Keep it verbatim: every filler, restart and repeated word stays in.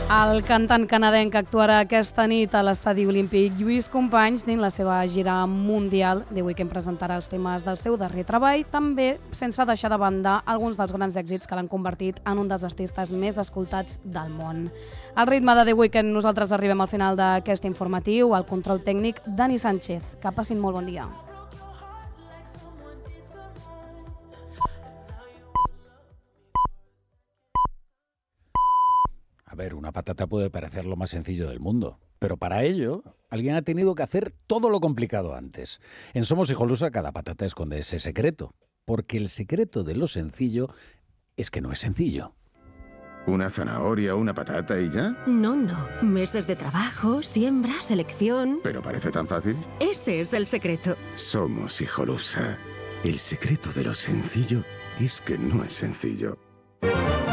El cantant canadenc actuarà aquesta nit a l'Estadi Olímpic Lluís Companys dins la seva gira mundial. The Weeknd presentarà els temes del seu darrer treball, també sense deixar de banda alguns dels grans èxits que l'han convertit en un dels artistes més escoltats del món. Al ritme de The Weeknd, nosaltres arribem al final d'aquest informatiu. Al control tècnic, Dani Sánchez. Que passin molt bon dia. A ver, una patata puede parecer lo más sencillo del mundo, pero para ello alguien ha tenido que hacer todo lo complicado antes. En Somos Hijolusa cada patata esconde ese secreto, porque el secreto de lo sencillo es que no es sencillo. ¿Una zanahoria, una patata y ya? No, no. Meses de trabajo, siembra, selección... ¿Pero parece tan fácil? Ese es el secreto. Somos Hijolusa. El secreto de lo sencillo es que no es sencillo.